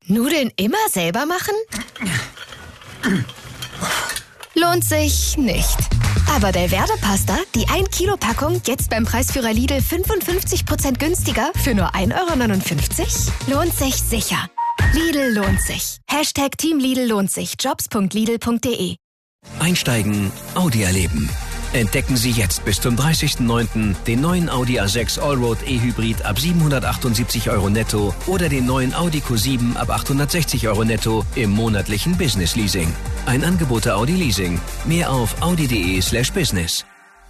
Nudeln immer selber machen? Lohnt sich nicht. Aber Belverde-Pasta, die 1 Kilo Packung, jetzt beim Preisführer Lidl 55% günstiger für nur 1,59 €? Lohnt sich sicher. Lidl lohnt sich. Team Lidl lohnt sich. Jobs.lidl.de. Einsteigen, Audi erleben. Entdecken Sie jetzt bis zum 30.09. den neuen Audi A6 Allroad E-Hybrid ab 778 € netto oder den neuen Audi Q7 ab 860 € netto im monatlichen Business Leasing. Ein Angebot der Audi Leasing. Mehr auf audi.de/business.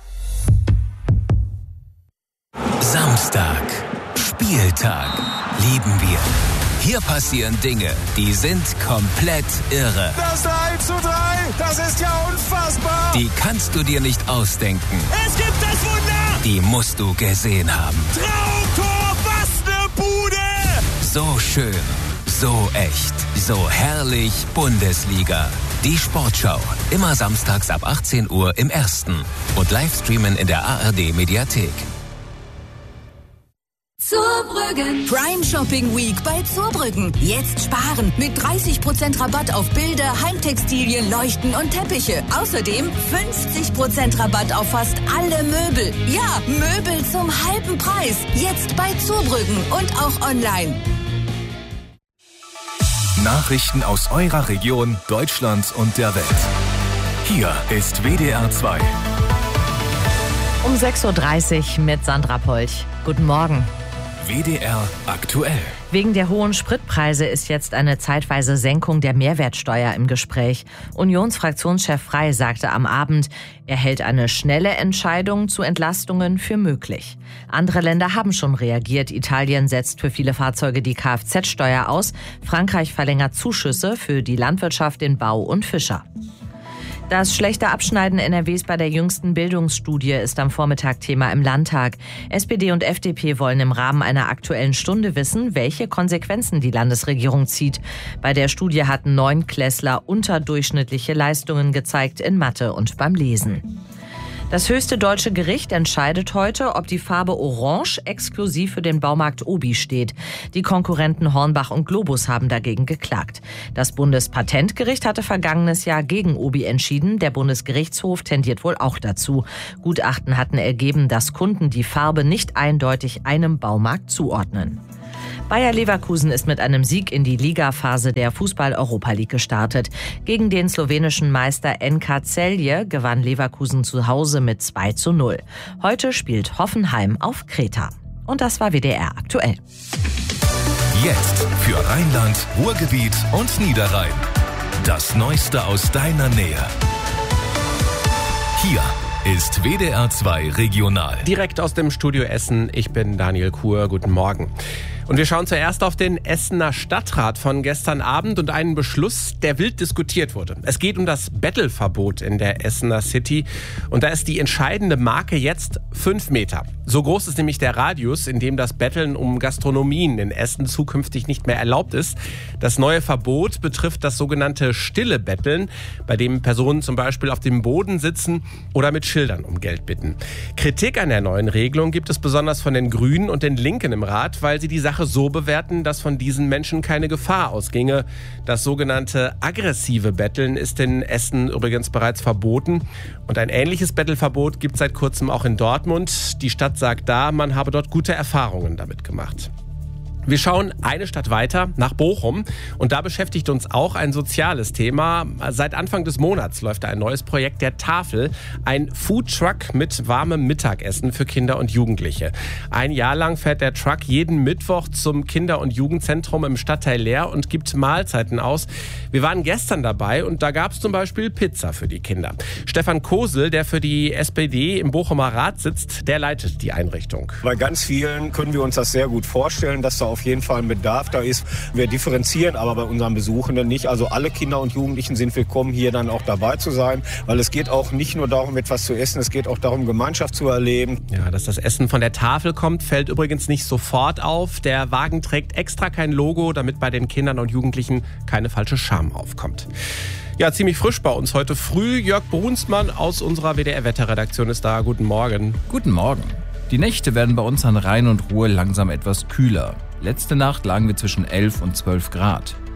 Samstag. Spieltag. Lieben wir. Hier passieren Dinge, die sind komplett irre. Das 3:3, das ist ja unfassbar. Die kannst du dir nicht ausdenken. Es gibt das Wunder. Die musst du gesehen haben. Traumtor, was ne Bude. So schön, so echt, so herrlich Bundesliga. Die Sportschau, immer samstags ab 18 Uhr im Ersten und Livestreamen in der ARD-Mediathek. Zurbrüggen. Prime Shopping Week bei Zurbrüggen. Jetzt sparen mit 30% Rabatt auf Bilder, Heimtextilien, Leuchten und Teppiche. Außerdem 50% Rabatt auf fast alle Möbel. Ja, Möbel zum halben Preis. Jetzt bei Zurbrüggen und auch online. Nachrichten aus eurer Region, Deutschlands und der Welt. Hier ist WDR 2. Um 6:30 Uhr mit Sandra Polch. Guten Morgen. WDR aktuell. Wegen der hohen Spritpreise ist jetzt eine zeitweise Senkung der Mehrwertsteuer im Gespräch. Unionsfraktionschef Frey sagte am Abend, er hält eine schnelle Entscheidung zu Entlastungen für möglich. Andere Länder haben schon reagiert. Italien setzt für viele Fahrzeuge die Kfz-Steuer aus. Frankreich verlängert Zuschüsse für die Landwirtschaft, den Bau und Fischer. Das schlechte Abschneiden NRWs bei der jüngsten Bildungsstudie ist am Vormittag Thema im Landtag. SPD und FDP wollen im Rahmen einer Aktuellen Stunde wissen, welche Konsequenzen die Landesregierung zieht. Bei der Studie hatten 9-Klässler unterdurchschnittliche Leistungen gezeigt in Mathe und beim Lesen. Das höchste deutsche Gericht entscheidet heute, ob die Farbe Orange exklusiv für den Baumarkt Obi steht. Die Konkurrenten Hornbach und Globus haben dagegen geklagt. Das Bundespatentgericht hatte vergangenes Jahr gegen Obi entschieden. Der Bundesgerichtshof tendiert wohl auch dazu. Gutachten hatten ergeben, dass Kunden die Farbe nicht eindeutig einem Baumarkt zuordnen. Bayer Leverkusen ist mit einem Sieg in die Ligaphase der Fußball-Europa League gestartet. Gegen den slowenischen Meister NK Celje gewann Leverkusen zu Hause mit 2:0. Heute spielt Hoffenheim auf Kreta. Und das war WDR aktuell. Jetzt für Rheinland, Ruhrgebiet und Niederrhein. Das Neueste aus deiner Nähe. Hier ist WDR 2 Regional. Direkt aus dem Studio Essen, ich bin Daniel Kuhr, guten Morgen. Und wir schauen zuerst auf den Essener Stadtrat von gestern Abend und einen Beschluss, der wild diskutiert wurde. Es geht um das Bettelverbot in der Essener City und da ist die entscheidende Marke jetzt 5 Meter. So groß ist nämlich der Radius, in dem das Betteln um Gastronomien in Essen zukünftig nicht mehr erlaubt ist. Das neue Verbot betrifft das sogenannte stille Betteln, bei dem Personen zum Beispiel auf dem Boden sitzen oder mit Schildern um Geld bitten. Kritik an der neuen Regelung gibt es besonders von den Grünen und den Linken im Rat, weil sie die Sache so bewerten, dass von diesen Menschen keine Gefahr ausginge. Das sogenannte aggressive Betteln ist in Essen übrigens bereits verboten. Und ein ähnliches Bettelverbot gibt es seit kurzem auch in Dortmund. Die Stadt sagt da, man habe dort gute Erfahrungen damit gemacht. Wir schauen eine Stadt weiter, nach Bochum. Und da beschäftigt uns auch ein soziales Thema. Seit Anfang des Monats läuft da ein neues Projekt der Tafel. Ein Foodtruck mit warmem Mittagessen für Kinder und Jugendliche. Ein Jahr lang fährt der Truck jeden Mittwoch zum Kinder- und Jugendzentrum im Stadtteil Leer und gibt Mahlzeiten aus. Wir waren gestern dabei und da gab es zum Beispiel Pizza für die Kinder. Stefan Kosel, der für die SPD im Bochumer Rat sitzt, der leitet die Einrichtung. Bei ganz vielen können wir uns das sehr gut vorstellen, dass da auf jeden Fall ein Bedarf da ist. Wir differenzieren aber bei unseren Besuchenden nicht. Also alle Kinder und Jugendlichen sind willkommen, hier dann auch dabei zu sein, weil es geht auch nicht nur darum, etwas zu essen, es geht auch darum, Gemeinschaft zu erleben. Ja, dass das Essen von der Tafel kommt, fällt übrigens nicht sofort auf. Der Wagen trägt extra kein Logo, damit bei den Kindern und Jugendlichen keine falsche Scham aufkommt. Ja, ziemlich frisch bei uns heute früh. Jörg Brunsmann aus unserer WDR-Wetterredaktion ist da. Guten Morgen. Guten Morgen. Die Nächte werden bei uns an Rhein und Ruhr langsam etwas kühler. Letzte Nacht lagen wir zwischen 11 und 12 Grad.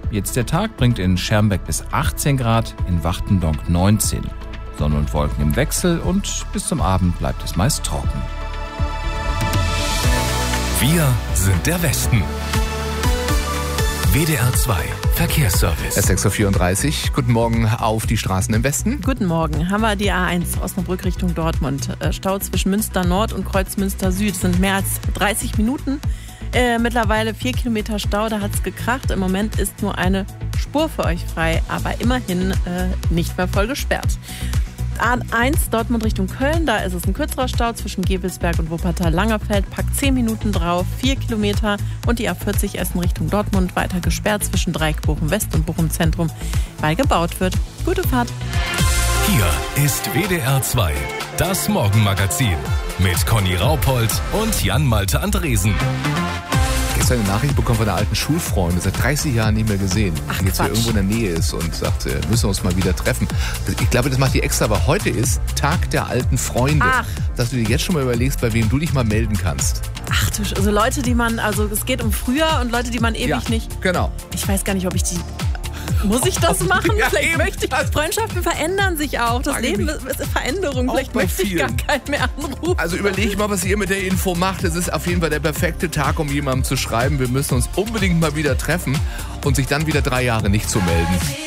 Jetzt der Tag bringt in Schermbeck bis 18 Grad, in Wachtendonk 19. Sonne und Wolken im Wechsel und bis zum Abend bleibt es meist trocken. Wir sind der Westen. WDR 2 Verkehrsservice. 6.34 Uhr. Guten Morgen auf die Straßen im Westen. Guten Morgen. Haben wir die A1 Osnabrück Richtung Dortmund. Stau zwischen Münster Nord und Kreuzmünster Süd sind mehr als 30 Minuten. Mittlerweile 4 Kilometer Stau, da hat es gekracht. Im Moment ist nur eine Spur für euch frei, aber immerhin nicht mehr voll gesperrt. A1 Dortmund Richtung Köln, da ist es ein kürzerer Stau zwischen Gevelsberg und Wuppertal-Langerfeld, packt 10 Minuten drauf, 4 Kilometer und die A40 Essen Richtung Dortmund weiter gesperrt zwischen Dreieck Bochum West und Bochum Zentrum, weil gebaut wird. Gute Fahrt. Hier ist WDR 2, das Morgenmagazin mit Conny Raupold und Jan-Malte Andresen. Gestern eine Nachricht bekommen von einer alten Schulfreundin, seit 30 Jahren nicht mehr gesehen, die jetzt hier irgendwo in der Nähe ist und sagt, müssen wir uns mal wieder treffen. Ich glaube, das macht die extra, weil heute ist Tag der alten Freunde. Dass du dir jetzt schon mal überlegst, bei wem du dich mal melden kannst. Ach du, also Leute, die man, also es geht um früher und Leute, die man ewig nicht. Genau. Ich weiß gar nicht, ob ich die... Muss ich das machen? Ja, vielleicht eben. möchte ich. Freundschaften verändern sich auch. Das Leben ist Veränderung. Vielleicht möchte ich gar keinen mehr anrufen. Also überleg mal, was ihr mit der Info macht. Es ist auf jeden Fall der perfekte Tag, um jemandem zu schreiben, wir müssen uns unbedingt mal wieder treffen und sich dann wieder 3 Jahre nicht zu melden.